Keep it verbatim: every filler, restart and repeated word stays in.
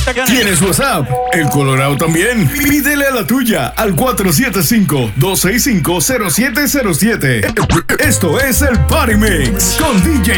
¿Tienes WhatsApp? El Colorado también. Pídele a la tuya al cuatro siete cinco, dos seis cinco, cero siete cero siete. Esto es el Party Mix con D J